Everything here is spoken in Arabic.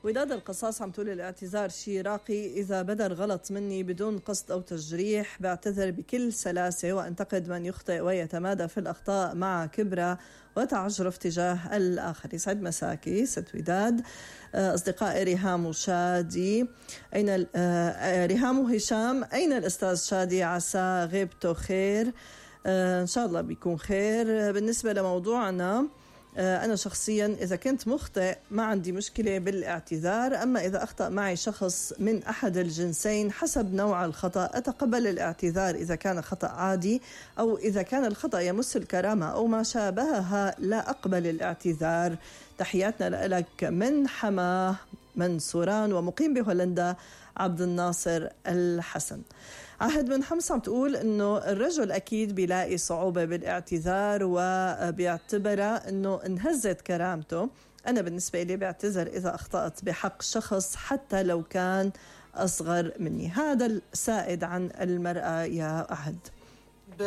وداد القصاص عم تقول الاعتذار شيء راقي، إذا بدر غلط مني بدون قصد أو تجريح بعتذر بكل سلاسة وأنتقد من يخطئ ويتمادى في الأخطاء مع كبرى وتعجرف تجاه الآخر. يسعد مساكي ست وداد. أصدقائي ريهام وشادي، أين ريهام وهشام، أين الأستاذ شادي؟ عسى غيبته خير، إن شاء الله بيكون خير. بالنسبة لموضوعنا، أنا شخصيا إذا كنت مخطئ ما عندي مشكلة بالاعتذار، أما إذا أخطأ معي شخص من أحد الجنسين حسب نوع الخطأ أتقبل الاعتذار إذا كان خطأ عادي، أو إذا كان الخطأ يمس الكرامة أو ما شابهها لا أقبل الاعتذار. تحياتنا لك من حماه منصوران ومقيم بهولندا عبد الناصر الحسن. عهد من حمص عم تقول إنه الرجل أكيد بيلاقي صعوبة بالاعتذار وبيعتبرها إنه انهزت كرامته. أنا بالنسبة لي بعتذر إذا أخطأت بحق شخص حتى لو كان أصغر مني. هذا السائد عن المرأة يا عهد.